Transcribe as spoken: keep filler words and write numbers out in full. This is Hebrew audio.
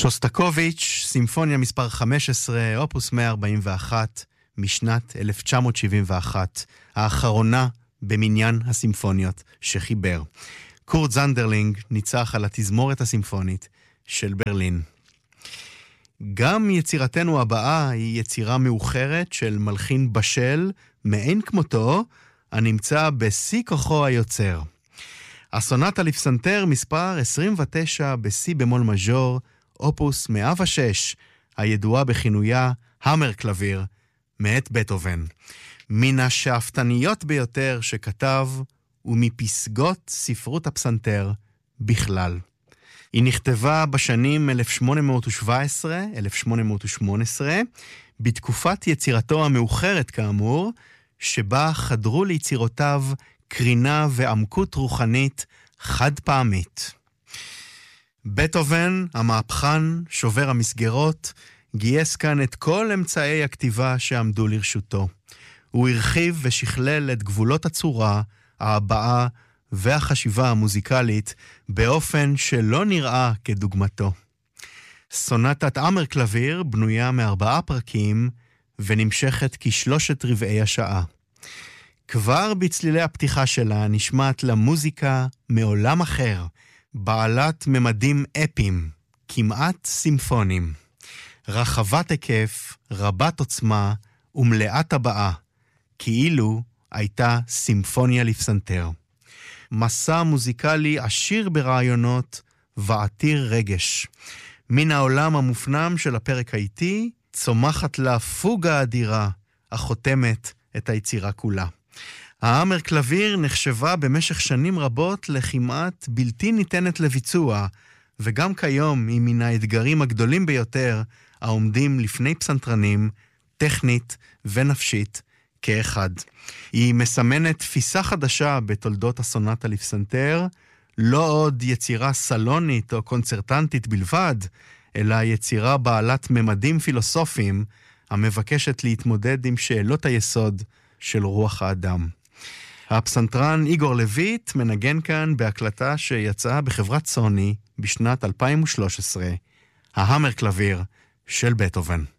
שוסטקוביץ', סימפוניה מספר חמש עשרה, אופוס מאה ארבעים ואחת, משנת אלף תשע מאות שבעים ואחת, האחרונה במניין הסימפוניות שחיבר. קורט זנדרלינג ניצח על התזמורת הסימפונית של ברלין. גם יצירתנו הבאה היא יצירה מאוחרת של מלחין בשל, מעין כמותו, הנמצא בשיא כוחו היוצר. הסונטה לפסנתר מספר עשרים ותשע בסי במול מז'ור, אופוס מאה ושש, הידועה בכינויה המר קלביר, מאת בטהובן. מן השאפתניות ביותר שכתב ומפסגות ספרות הפסנתר בכלל. היא נכתבה בשנים אלף שמונה מאות שבע עשרה עד אלף שמונה מאות שמונה עשרה, בתקופת יצירתו המאוחרת כאמור, שבה חדרו ליצירותיו קרינה ועמקות רוחנית חד פעמית. בטהובן, המהפכן, שובר המסגרות, גייס כאן את כל אמצעי הכתיבה שעמדו לרשותו. הוא הרחיב ושכלל את גבולות הצורה, ההבעה והחשיבה המוזיקלית באופן שלא נראה כדוגמתו. סונטת המר קלביר בנויה מארבעה פרקים ונמשכת כשלושת רבעי השעה. כבר בצלילי הפתיחה שלה נשמעת למוזיקה מעולם אחר, בעלת ממדים אפיים, כמעט סימפונים. רחבת היקף, רבת עוצמה ומלאת הבאה, כאילו הייתה סימפוניה לפסנתר. מסע מוזיקלי עשיר ברעיונות ועתיר רגש. מן העולם המופנם של הפרק האיטי, צומחת לה פוגה אדירה, החותמת את היצירה כולה. ההמר קלביר נחשבה במשך שנים רבות לכמעט בלתי ניתנת לביצוע, וגם כיום היא מן האתגרים הגדולים ביותר העומדים לפני פסנתרנים, טכנית ונפשית כאחד. היא מסמנת תפיסה חדשה בתולדות הסונטה לפסנתר, לא עוד יצירה סלונית או קונצרטנטית בלבד, אלא יצירה בעלת ממדים פילוסופיים, המבקשת להתמודד עם שאלות היסוד של רוח האדם. הפסנתרן איגור לויט מנגן כאן בהקלטה שיצאה בחברת סוני בשנת אלפיים ושלוש עשרה, ההמר קלביר של בטהובן.